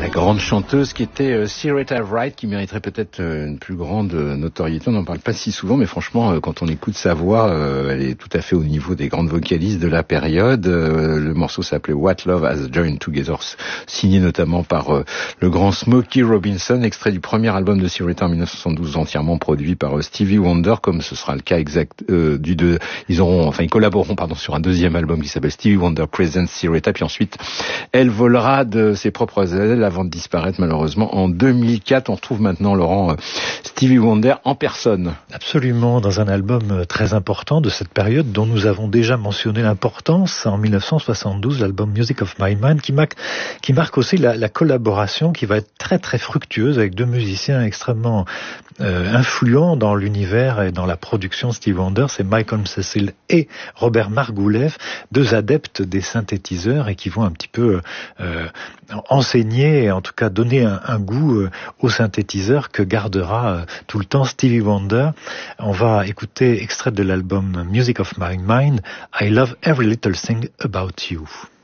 La grande chanteuse qui était Syreeta Wright, qui mériterait peut-être une plus grande notoriété. On n'en parle pas si souvent, mais franchement, quand on écoute sa voix, elle est tout à fait au niveau des grandes vocalistes de la période. Le morceau s'appelait What Love Has Joined Together, signé notamment par le grand Smokey Robinson, extrait du premier album de Syreeta en 1972, entièrement produit par Stevie Wonder, comme ce sera le cas exact ils collaboreront sur un deuxième album qui s'appelle Stevie Wonder Presents Syreeta, puis ensuite elle volera de ses propres ailes avant de disparaître malheureusement en 2004. On retrouve maintenant, Laurent, Stevie Wonder en personne. Absolument, dans un album très important de cette période dont nous avons déjà mentionné l'importance en 1972, l'album Music of My Mind, qui marque aussi la collaboration qui va être très très fructueuse avec deux musiciens extrêmement influents dans l'univers et dans la production Stevie Wonder. C'est Michael Cecil et Robert Margouleff, deux adeptes des synthétiseurs et qui vont un petit peu enseigner et en tout cas donner un goût au synthétiseur que gardera tout le temps Stevie Wonder. On va écouter extrait de l'album Music of My Mind, I Love Every Little Thing About You.